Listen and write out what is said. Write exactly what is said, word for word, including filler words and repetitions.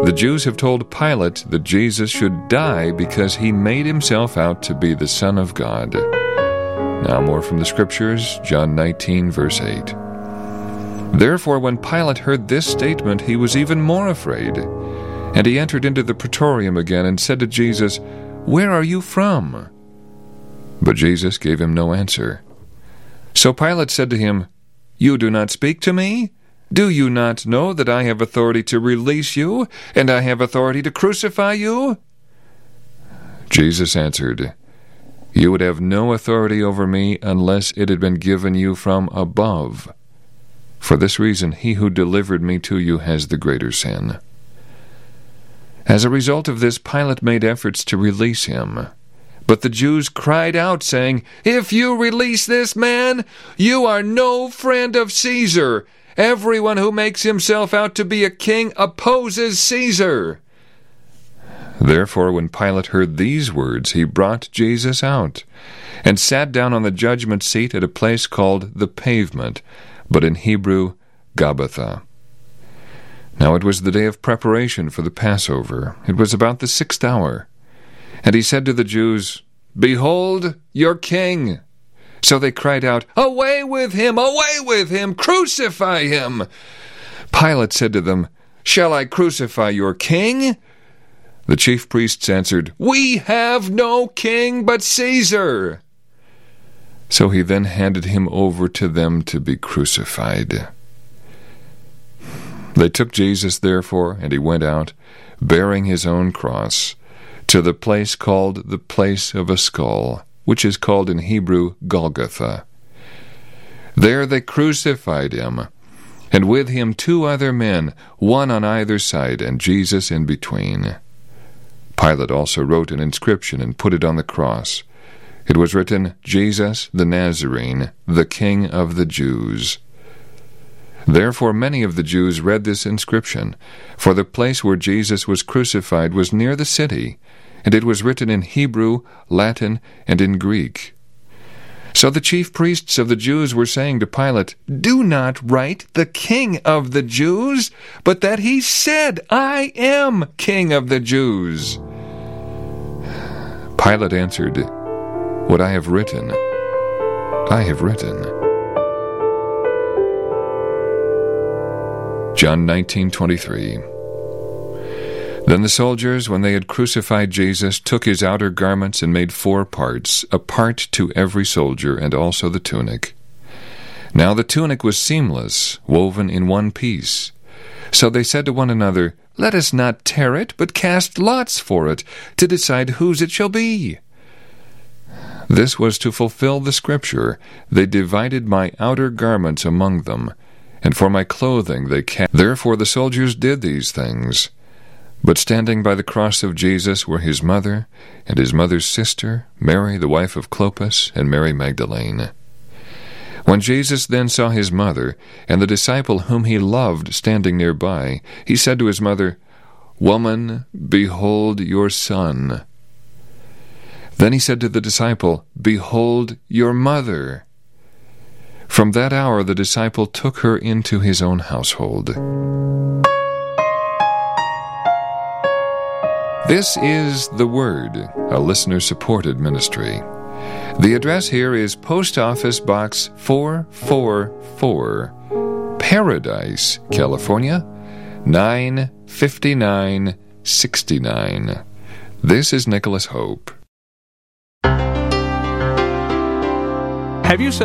The Jews have told Pilate that Jesus should die because he made himself out to be the Son of God. Now more from the Scriptures, John nineteen, verse eight. Therefore, when Pilate heard this statement, he was even more afraid. And he entered into the praetorium again and said to Jesus, "Where are you from?" But Jesus gave him no answer. So Pilate said to him, "You do not speak to me? Do you not know that I have authority to release you, and I have authority to crucify you?" Jesus answered, "You would have no authority over me unless it had been given you from above. For this reason, he who delivered me to you has the greater sin." As a result of this, Pilate made efforts to release him. But the Jews cried out, saying, "If you release this man, you are no friend of Caesar. Everyone who makes himself out to be a king opposes Caesar." Therefore, when Pilate heard these words, he brought Jesus out, and sat down on the judgment seat at a place called the Pavement, but in Hebrew, Gabbatha. Now it was the day of preparation for the Passover. It was about the sixth hour. And he said to the Jews, "Behold your king!" So they cried out, "Away with him! Away with him! Crucify him!" Pilate said to them, "Shall I crucify your king?" The chief priests answered, "We have no king but Caesar." So he then handed him over to them to be crucified. They took Jesus, therefore, and he went out, bearing his own cross, to the place called the Place of a Skull, which is called in Hebrew Golgotha. There they crucified him, and with him two other men, one on either side, and Jesus in between. Pilate also wrote an inscription and put it on the cross. It was written, "Jesus the Nazarene, the King of the Jews." Therefore many of the Jews read this inscription, for the place where Jesus was crucified was near the city, and it was written in Hebrew, Latin, and in Greek. So the chief priests of the Jews were saying to Pilate, "Do not write the King of the Jews, but that he said, 'I am King of the Jews.'" Pilate answered, "What I have written, I have written." John nineteen twenty-three. Then the soldiers, when they had crucified Jesus, took his outer garments and made four parts, a part to every soldier, and also the tunic. Now the tunic was seamless, woven in one piece. So they said to one another, "Let us not tear it, but cast lots for it, to decide whose it shall be." This was to fulfill the scripture, "They divided my outer garments among them, and for my clothing they cast." Therefore the soldiers did these things. But standing by the cross of Jesus were his mother, and his mother's sister, Mary the wife of Clopas, and Mary Magdalene. When Jesus then saw his mother, and the disciple whom he loved standing nearby, he said to his mother, "Woman, behold your son." Then he said to the disciple, "Behold your mother." From that hour the disciple took her into his own household. This is The Word, a listener-supported ministry. The address here is Post Office Box four four four, Paradise, California, nine fifty-nine sixty-nine. This is Nicholas Hope. Have you said